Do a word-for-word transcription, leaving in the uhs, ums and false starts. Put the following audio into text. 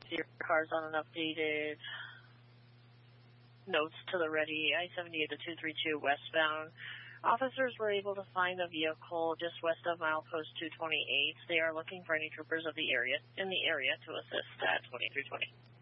Your car's on an updated notes to the ready, I seventy-eight to two three two westbound. Officers were able to find a vehicle just west of milepost two twenty-eight. They are looking for any troopers of the area in the area to assist at twenty-three twenty.